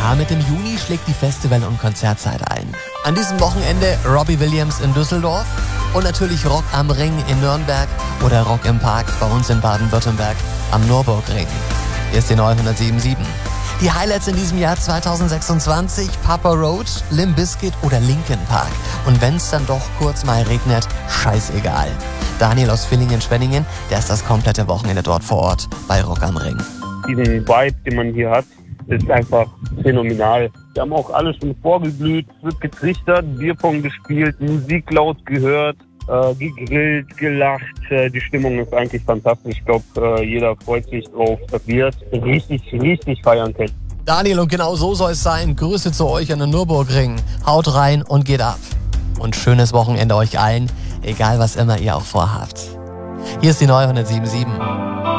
Ja, mit dem Juni schlägt die Festival- und Konzertzeit ein. An diesem Wochenende Robbie Williams in Düsseldorf und natürlich Rock am Ring in Nürnberg oder Rock im Park bei uns in Baden-Württemberg am Nürburgring. Hier ist die neue 107.7. Die Highlights in diesem Jahr 2026, Papa Roach, Limp Bizkit oder Linkin Park. Und wenn's dann doch kurz mal regnet, scheißegal. Daniel aus Villingen-Schwenningen, der ist das komplette Wochenende dort vor Ort bei Rock am Ring. Diesen Vibe, den man hier hat, ist einfach phänomenal. Wir haben auch alle schon vorgeglüht, es wird getrichtert, Bierpong gespielt, Musik laut gehört, gegrillt, gelacht. Die Stimmung ist eigentlich fantastisch. Ich glaube, jeder freut sich drauf, dass wir es richtig feiern können. Daniel, und genau so soll es sein. Grüße zu euch an den Nürburgring. Haut rein und geht ab. Und schönes Wochenende euch allen, egal was immer ihr auch vorhabt. Hier ist die neue 107.7.